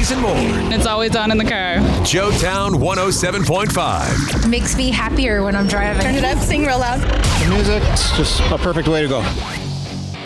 these and more. It's always on in the car. Joetown 107.5. Makes me happier when I'm driving. Turn it up, sing real loud. The music's just a perfect way to go.